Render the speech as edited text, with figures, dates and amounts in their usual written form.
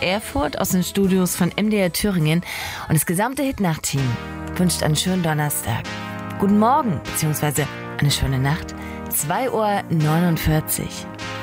Erfurt aus den Studios von MDR Thüringen und das gesamte Hitnacht-Team wünscht einen schönen Donnerstag. Guten Morgen bzw. eine schöne Nacht. 2:49 Uhr.